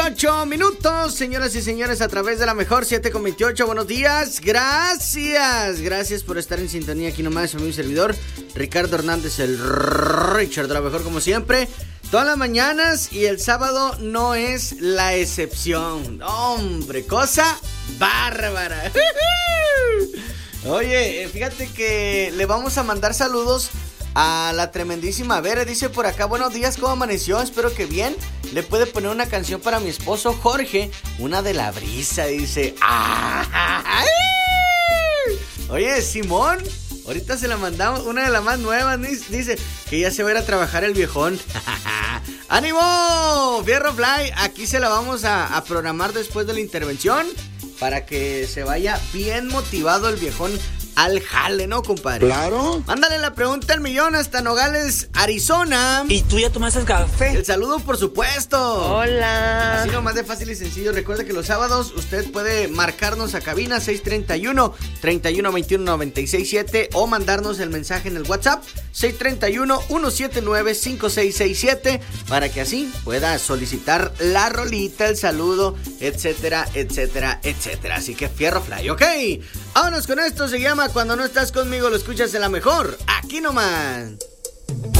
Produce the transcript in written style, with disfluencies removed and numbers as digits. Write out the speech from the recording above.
8 minutos, señoras y señores, a través de la mejor 7:28. Buenos días, gracias por estar en sintonía aquí nomás, mi servidor Ricardo Hernández, el Richard de la mejor, como siempre, todas las mañanas, y el sábado no es la excepción. Hombre, cosa bárbara. Oye, fíjate que le vamos a mandar saludos a la tremendísima Vera. Dice por acá: buenos días, ¿cómo amaneció? Espero que bien. Le puede poner una canción para mi esposo Jorge, una de La Brisa. Dice: ¡ay! Oye, Simón, ahorita se la mandamos, una de las más nuevas. Dice que ya se va a ir a trabajar el viejón. ¡Ánimo! Fierro Fly, aquí se la vamos a programar después de la intervención, para que se vaya bien motivado el viejón al jale, ¿no, compadre? Claro. Mándale la pregunta al millón hasta Nogales, Arizona. ¿Y tú ya tomaste café? El saludo, por supuesto. Hola. Así nomás de fácil y sencillo. Recuerde que los sábados usted puede marcarnos a cabina 631-3121-967 o mandarnos el mensaje en el WhatsApp 631-179-5667 para que así pueda solicitar la rolita, el saludo, etcétera, etcétera, etcétera. Así que fierro fly, ¿ok? Vámonos con esto, se llama Cuando no estás conmigo, lo escuchas en la mejor, aquí nomás.